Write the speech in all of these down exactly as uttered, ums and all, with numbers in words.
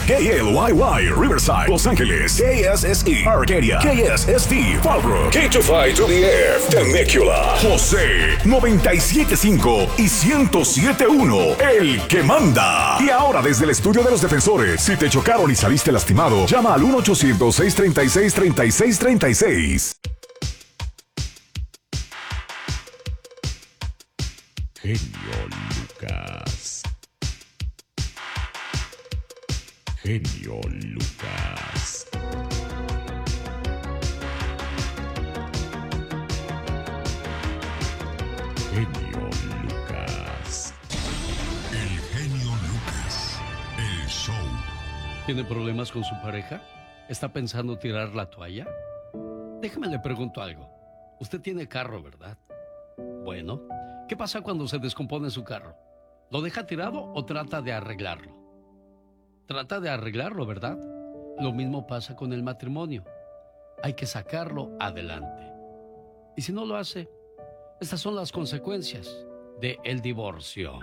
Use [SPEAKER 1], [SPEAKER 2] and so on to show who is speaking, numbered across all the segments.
[SPEAKER 1] K L Y Y, Riverside, Los Ángeles. K S S E, Arcadia. K S S T, Fallbrook. K two five to the F, Temecula. José, noventa y siete punto cinco y ciento siete punto uno, el que manda. Y ahora desde el estudio de los defensores, si te chocaron y saliste lastimado, llama al uno ochocientos, seiscientos treinta y seis, treinta y seis treinta y seis.
[SPEAKER 2] Genio Lucas. Genio Lucas. Genio Lucas.
[SPEAKER 3] El genio Lucas. El show.
[SPEAKER 4] ¿Tiene problemas con su pareja? ¿Está pensando tirar la toalla? Déjame le pregunto algo. Usted tiene carro, ¿verdad? Bueno, ¿qué pasa cuando se descompone su carro? ¿Lo deja tirado o trata de arreglarlo? Trata de arreglarlo, ¿verdad? Lo mismo pasa con el matrimonio. Hay que sacarlo adelante. Y si no lo hace, estas son las consecuencias del divorcio.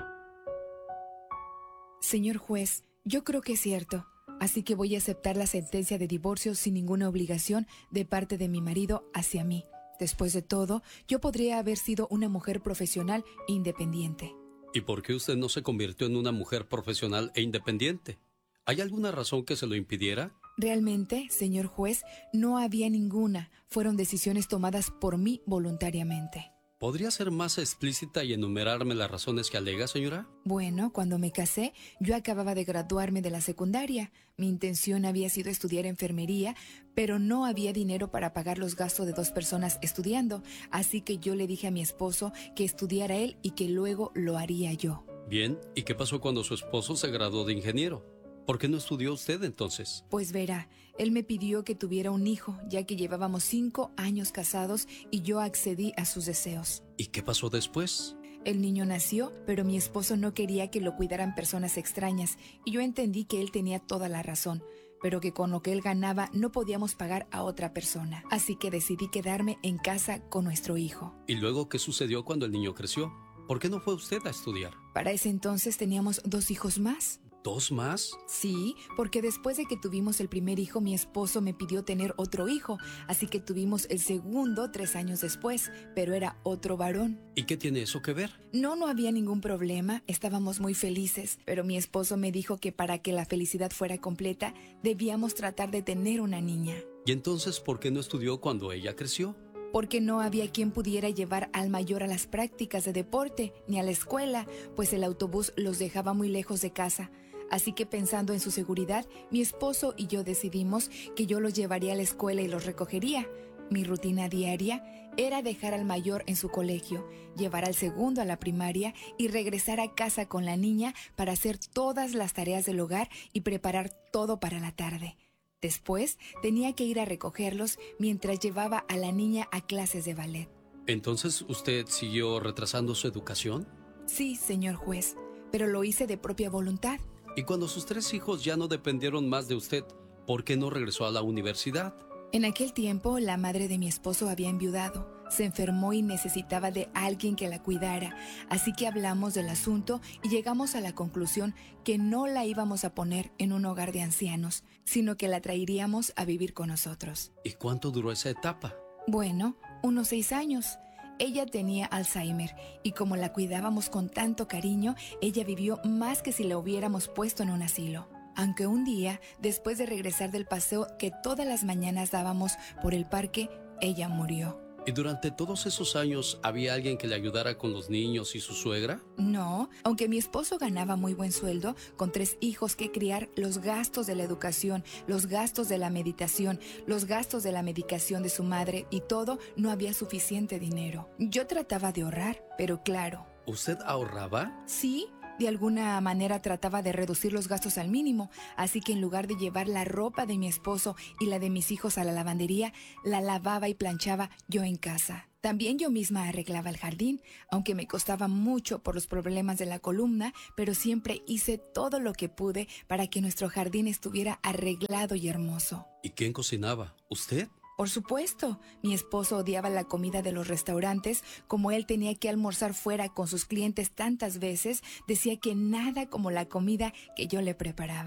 [SPEAKER 5] Señor juez, yo creo que es cierto. Así que voy a aceptar la sentencia de divorcio sin ninguna obligación de parte de mi marido hacia mí. Después de todo, yo podría haber sido una mujer profesional e independiente.
[SPEAKER 4] ¿Y por qué usted no se convirtió en una mujer profesional e independiente? ¿Hay alguna razón que se lo impidiera?
[SPEAKER 5] Realmente, señor juez, no había ninguna. Fueron decisiones tomadas por mí voluntariamente.
[SPEAKER 4] ¿Podría ser más explícita y enumerarme las razones que alega, señora?
[SPEAKER 5] Bueno, cuando me casé, yo acababa de graduarme de la secundaria. Mi intención había sido estudiar enfermería, pero no había dinero para pagar los gastos de dos personas estudiando. Así que yo le dije a mi esposo que estudiara él y que luego lo haría yo.
[SPEAKER 4] Bien, ¿y qué pasó cuando su esposo se graduó de ingeniero? ¿Por qué no estudió usted entonces?
[SPEAKER 5] Pues verá, él me pidió que tuviera un hijo, ya que llevábamos cinco años casados y yo accedí a sus deseos.
[SPEAKER 4] ¿Y qué pasó después?
[SPEAKER 5] El niño nació, pero mi esposo no quería que lo cuidaran personas extrañas, y yo entendí que él tenía toda la razón, pero que con lo que él ganaba no podíamos pagar a otra persona. Así que decidí quedarme en casa con nuestro hijo.
[SPEAKER 4] ¿Y luego qué sucedió cuando el niño creció? ¿Por qué no fue usted a estudiar?
[SPEAKER 5] Para ese entonces teníamos dos hijos más.
[SPEAKER 4] ¿Dos más?
[SPEAKER 5] Sí, porque después de que tuvimos el primer hijo, mi esposo me pidió tener otro hijo, así que tuvimos el segundo tres años después, pero era otro varón.
[SPEAKER 4] ¿Y qué tiene eso que ver?
[SPEAKER 5] No, no había ningún problema, estábamos muy felices, pero mi esposo me dijo que para que la felicidad fuera completa, debíamos tratar de tener una niña.
[SPEAKER 4] ¿Y entonces por qué no estudió cuando ella creció?
[SPEAKER 5] Porque no había quien pudiera llevar al mayor a las prácticas de deporte, ni a la escuela, pues el autobús los dejaba muy lejos de casa. Así que pensando en su seguridad, mi esposo y yo decidimos que yo los llevaría a la escuela y los recogería. Mi rutina diaria era dejar al mayor en su colegio, llevar al segundo a la primaria y regresar a casa con la niña para hacer todas las tareas del hogar y preparar todo para la tarde. Después tenía que ir a recogerlos mientras llevaba a la niña a clases de ballet.
[SPEAKER 4] ¿Entonces usted siguió retrasando su educación?
[SPEAKER 5] Sí, señor juez, pero lo hice de propia voluntad.
[SPEAKER 4] Y cuando sus tres hijos ya no dependieron más de usted, ¿por qué no regresó a la universidad?
[SPEAKER 5] En aquel tiempo, la madre de mi esposo había enviudado. Se enfermó y necesitaba de alguien que la cuidara. Así que hablamos del asunto y llegamos a la conclusión que no la íbamos a poner en un hogar de ancianos, sino que la traeríamos a vivir con nosotros.
[SPEAKER 4] ¿Y cuánto duró esa etapa?
[SPEAKER 5] Bueno, unos seis años. Ella tenía Alzheimer y como la cuidábamos con tanto cariño, ella vivió más que si la hubiéramos puesto en un asilo. Aunque un día, después de regresar del paseo que todas las mañanas dábamos por el parque, ella murió.
[SPEAKER 4] ¿Y durante todos esos años había alguien que le ayudara con los niños y su suegra?
[SPEAKER 5] No, aunque mi esposo ganaba muy buen sueldo, con tres hijos que criar, los gastos de la educación, los gastos de la meditación, los gastos de la medicación de su madre y todo, no había suficiente dinero. Yo trataba de ahorrar, pero claro.
[SPEAKER 4] ¿Usted ahorraba?
[SPEAKER 5] Sí. De alguna manera trataba de reducir los gastos al mínimo, así que en lugar de llevar la ropa de mi esposo y la de mis hijos a la lavandería, la lavaba y planchaba yo en casa. También yo misma arreglaba el jardín, aunque me costaba mucho por los problemas de la columna, pero siempre hice todo lo que pude para que nuestro jardín estuviera arreglado y hermoso.
[SPEAKER 4] ¿Y quién cocinaba? ¿Usted?
[SPEAKER 5] Por supuesto, mi esposo odiaba la comida de los restaurantes. Como él tenía que almorzar fuera con sus clientes tantas veces, decía que nada como la comida que yo le preparaba.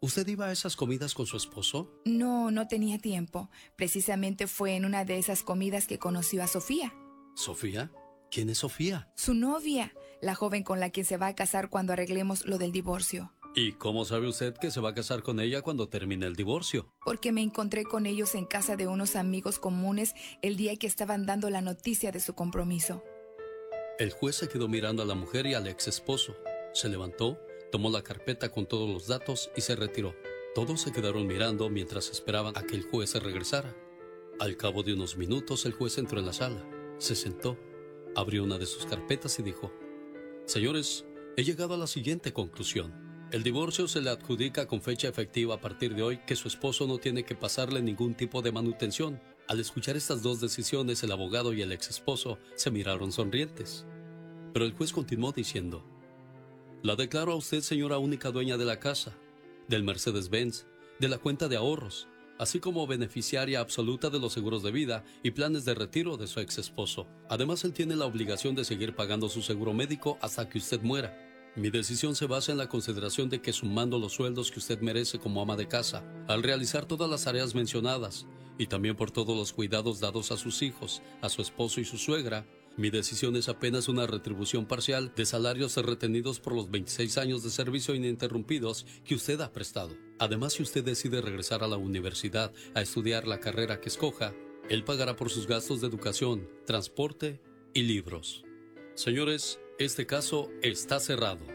[SPEAKER 4] ¿Usted iba a esas comidas con su esposo?
[SPEAKER 5] No, no tenía tiempo. Precisamente fue en una de esas comidas que conoció a Sofía.
[SPEAKER 4] ¿Sofía? ¿Quién es Sofía?
[SPEAKER 5] Su novia, la joven con la que se va a casar cuando arreglemos lo del divorcio.
[SPEAKER 4] ¿Y cómo sabe usted que se va a casar con ella cuando termine el divorcio?
[SPEAKER 5] Porque me encontré con ellos en casa de unos amigos comunes el día que estaban dando la noticia de su compromiso.
[SPEAKER 4] El juez se quedó mirando a la mujer y al ex esposo. Se levantó, tomó la carpeta con todos los datos y se retiró. Todos se quedaron mirando mientras esperaban a que el juez se regresara. Al cabo de unos minutos el juez entró en la sala, se sentó, abrió una de sus carpetas y dijo: Señores, he llegado a la siguiente conclusión. El divorcio se le adjudica con fecha efectiva a partir de hoy que su esposo no tiene que pasarle ningún tipo de manutención. Al escuchar estas dos decisiones, el abogado y el ex esposo se miraron sonrientes. Pero el juez continuó diciendo: La declaro a usted señora única dueña de la casa, del Mercedes-Benz, de la cuenta de ahorros, así como beneficiaria absoluta de los seguros de vida y planes de retiro de su ex esposo. Además, él tiene la obligación de seguir pagando su seguro médico hasta que usted muera. Mi decisión se basa en la consideración de que, sumando los sueldos que usted merece como ama de casa, al realizar todas las tareas mencionadas, y también por todos los cuidados dados a sus hijos, a su esposo y su suegra, mi decisión es apenas una retribución parcial de salarios retenidos por los veintiséis años de servicio ininterrumpidos que usted ha prestado. Además, si usted decide regresar a la universidad a estudiar la carrera que escoja, él pagará por sus gastos de educación, transporte y libros. Señores, este caso está cerrado.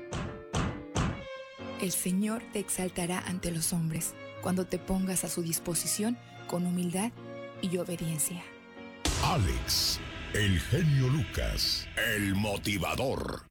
[SPEAKER 5] El Señor te exaltará ante los hombres cuando te pongas a su disposición con humildad y obediencia.
[SPEAKER 3] Alex, el genio Lucas, el motivador.